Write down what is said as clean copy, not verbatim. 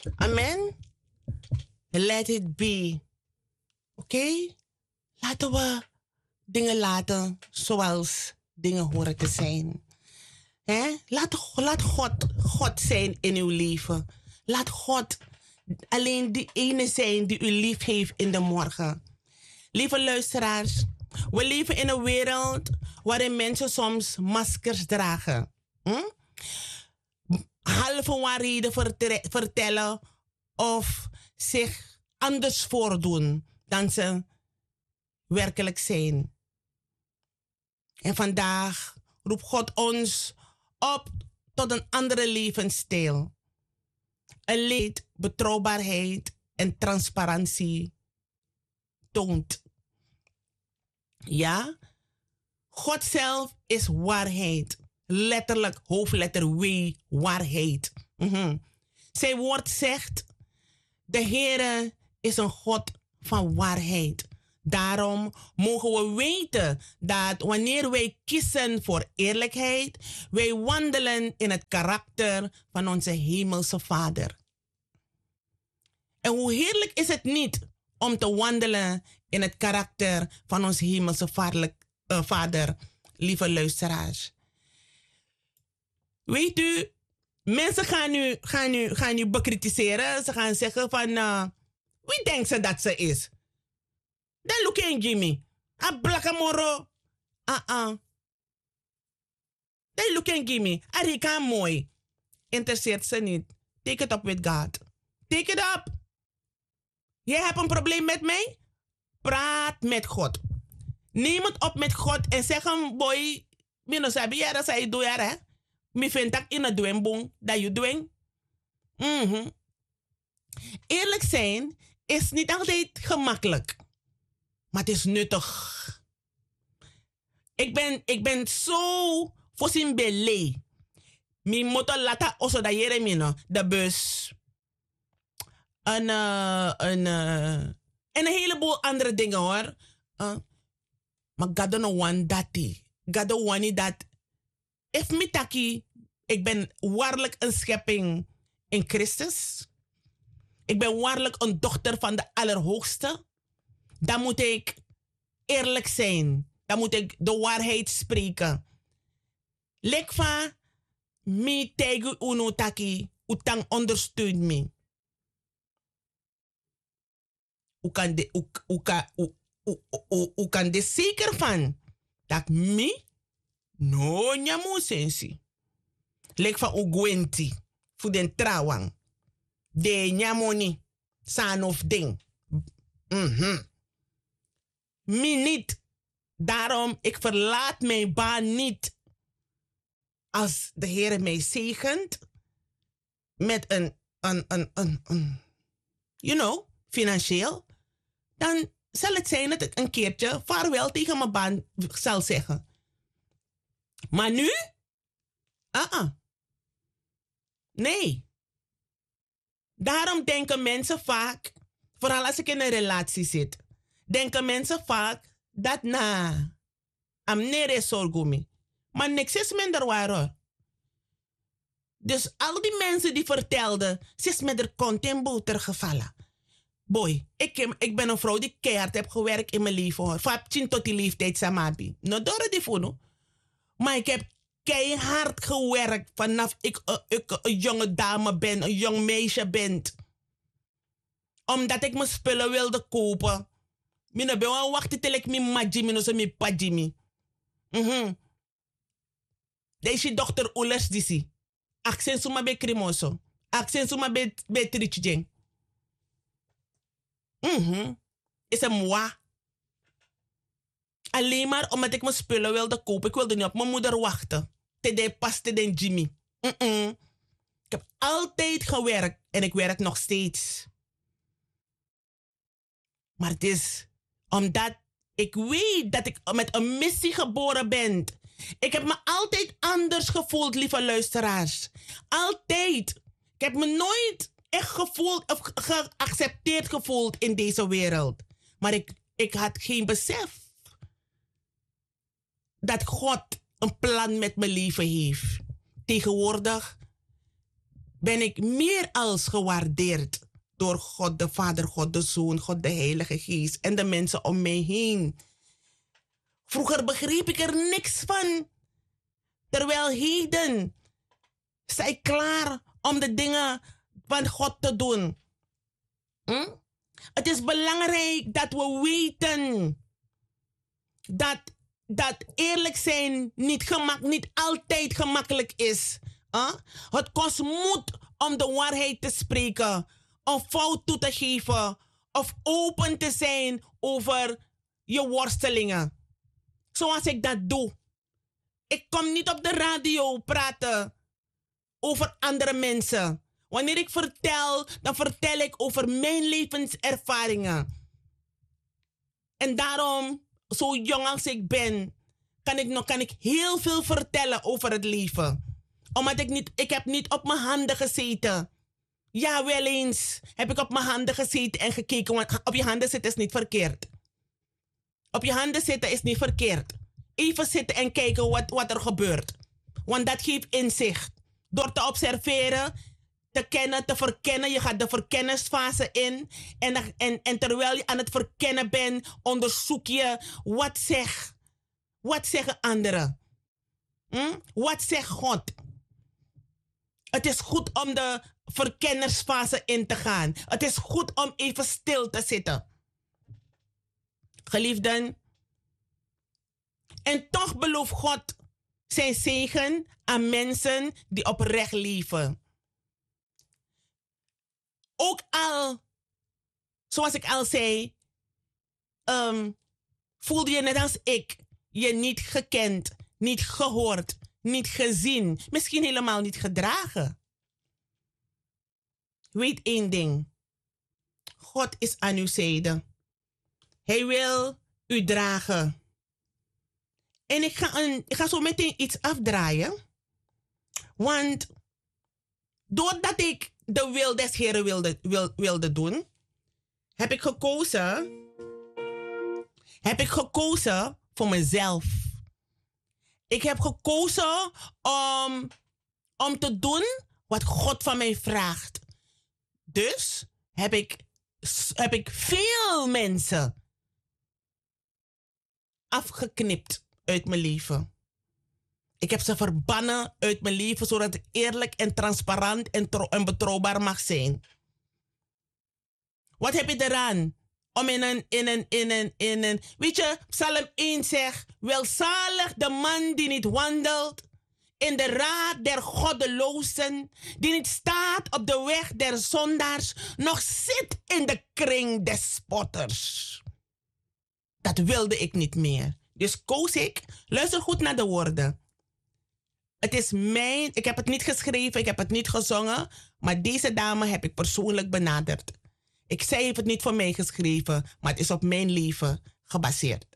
Amen. Let it be. Oké? Laten we dingen laten zoals dingen horen te zijn. Laat God zijn in uw leven. Laat God alleen die ene zijn die u lief heeft in de morgen. Lieve luisteraars, we leven in een wereld waarin mensen soms maskers dragen. Halve waarheden vertellen of zich anders voordoen dan ze werkelijk zijn. En vandaag roept God ons op tot een andere levensstijl. Een leed, betrouwbaarheid en transparantie toont. Ja, God zelf is waarheid. Letterlijk, hoofdletter W, waarheid. Zijn woord zegt, de Heere is een God van waarheid. Daarom mogen we weten dat wanneer wij kiezen voor eerlijkheid, wij wandelen in het karakter van onze hemelse Vader. En hoe heerlijk is het niet om te wandelen in het karakter van onze hemelse Vader, lieve luisteraars. Weet u, mensen gaan u bekritiseren. Ze gaan zeggen van, wie denkt ze dat ze is? Dan look in Jimmy. A blakamoro. Dan look in Jimmy. Arika mooi. Interesseert ze niet. Take it up with God. Take it up. Jij hebt een probleem met mij? Praat met God. Neem het op met God en zeg hem, boy, mino sabi ja, dat zij doe hè? Mi vind dat in het doen boom, dat je doen. Eerlijk zijn is niet altijd gemakkelijk. Maar het is nuttig. Ik ben zo voorzien belay. Mi motor lata oso da jere mino. De bus. En een heleboel andere dingen hoor. Maar God don't want dat. God don't want dat. If mi taki, ik ben waarlijk een schepping in Christus. Ik ben waarlijk een dochter van de Allerhoogste. Dan moet ik eerlijk zijn. Dan moet ik de waarheid spreken. Lekva, mi tegu uno taki, utang ondersteun me. U kan de zeker van dat mi no nyamu sensi. Lekva u gwenti, voor den trouwang. De nyamoni, san of ding. Mi niet. Daarom, ik verlaat mijn baan niet. Als de Heer mij zegent met financieel, dan zal het zijn dat ik een keertje vaarwel tegen mijn baan zal zeggen. Maar nu? Nee. Daarom denken mensen vaak, vooral als ik in een relatie zit, denken mensen vaak dat am nere sorgumi. Maar niks is minder waar hoor. Dus al die mensen die vertelden, ze is met de kont in boter gevallen. Boy, ik ben een vrouw die keihard heb gewerkt in mijn leven hoor. Van tot die leeftijd samabi. No door die vono. Maar ik heb keihard gewerkt vanaf ik een jonge dame ben, een jong meisje ben. Omdat ik mijn spullen wilde kopen. Mina ben wel wachten till ik mijn majimi no so mijn pajimi. Deze dochter Oelers disi. Aksen suma be krimoso. Aksen suma be trichjeng. Is een moi. Alleen maar omdat ik mijn spullen wilde kopen. Ik wilde niet op mijn moeder wachten. Te paste den Jimmy. Ik heb altijd gewerkt. En ik werk nog steeds. Maar het is omdat ik weet dat ik met een missie geboren ben. Ik heb me altijd anders gevoeld, lieve luisteraars. Altijd. Ik heb me nooit echt gevoeld of geaccepteerd gevoeld in deze wereld. Maar ik had geen besef dat God een plan met mijn leven heeft. Tegenwoordig ben ik meer als gewaardeerd door God de Vader, God de Zoon, God de Heilige Geest en de mensen om mij heen. Vroeger begreep ik er niks van. Terwijl heden sta ik klaar om de dingen van God te doen. Het is belangrijk dat we weten dat eerlijk zijn niet altijd gemakkelijk is. Het kost moed om de waarheid te spreken, om fout toe te geven of open te zijn over je worstelingen. Zoals ik dat doe. Ik kom niet op de radio praten over andere mensen. Wanneer ik vertel, dan vertel ik over mijn levenservaringen. En daarom, zo jong als ik ben, kan ik heel veel vertellen over het leven. Omdat ik heb niet op mijn handen gezeten. Ja, wel eens heb ik op mijn handen gezeten en gekeken. Want op je handen zitten is niet verkeerd. Op je handen zitten is niet verkeerd. Even zitten en kijken wat er gebeurt. Want dat geeft inzicht. Door te observeren, te kennen, te verkennen. Je gaat de verkennisfase in. En terwijl je aan het verkennen bent, onderzoek je wat zeggen anderen. Wat zegt God? Het is goed om de verkennersfase in te gaan. Het is goed om even stil te zitten. Geliefden. En toch belooft God zijn zegen aan mensen die oprecht leven. Ook al, zoals ik al zei, voelde je net als ik je niet gekend, niet gehoord, niet gezien, misschien helemaal niet gedragen. Weet één ding. God is aan uw zijde. Hij wil u dragen. En ik ga zo meteen iets afdraaien. Want doordat ik de wil des Heren wilde doen, heb ik gekozen voor mezelf. Ik heb gekozen om te doen wat God van mij vraagt. Dus heb ik veel mensen afgeknipt uit mijn leven. Ik heb ze verbannen uit mijn leven, zodat ik eerlijk en transparant en betrouwbaar mag zijn. Wat heb je eraan? Om in een... Weet je, Psalm 1 zegt, welzalig de man die niet wandelt in de raad der goddelozen, die niet staat op de weg der zondaars, nog zit in de kring des spotters. Dat wilde ik niet meer. Dus koos ik, luister goed naar de woorden. Het is ik heb het niet geschreven, ik heb het niet gezongen, maar deze dame heb ik persoonlijk benaderd. Zij heeft het niet voor mij geschreven, maar het is op mijn leven gebaseerd.